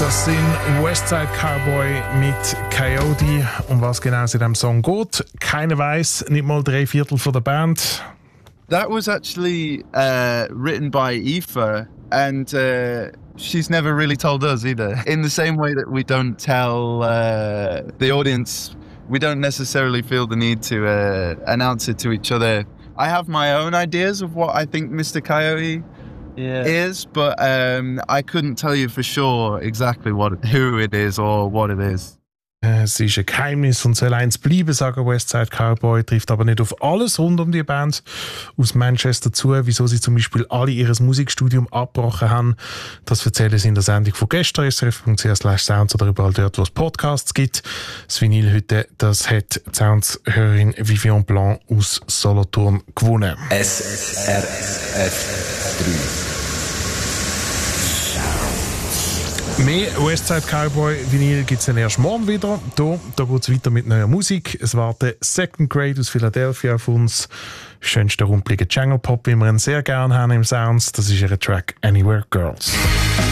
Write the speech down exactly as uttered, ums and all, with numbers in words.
Das sind Westside Cowboy mit Coyote. Um was genau es in diesem Song geht, keiner weiß, nicht mal drei Viertel von der Band. That was actually uh, written by Aoife, and uh, she's never really told us either. In the same way that we don't tell uh, the audience, we don't necessarily feel the need to uh, announce it to each other. I have my own ideas of what I think Mister Coyote Yeah. is, but um, I couldn't tell you for sure exactly what who it is or what it is. Es ist ein Geheimnis und soll eins bleiben, sagen Westside Cowboy, trifft aber nicht auf alles rund um die Band aus Manchester zu, wieso sie zum Beispiel alle ihr Musikstudium abgebrochen haben. Das erzählen sie in der Sendung von gestern, s r f punkt c h slash sounds oder überall dort, wo es Podcasts gibt. Das Vinyl heute, das hat die Sounds-Hörerin Vivian Blanc aus Solothurn gewonnen. S R F drei. Mehr Westside Cowboy Vinyl gibt es dann erst morgen wieder. Da, da geht es weiter mit neuer Musik. Es warten Second Grade aus Philadelphia auf uns. Schönster rumpliger Jungle Pop, wie wir ihn sehr gerne haben im Sounds. Das ist ihr Track Anywhere Girls.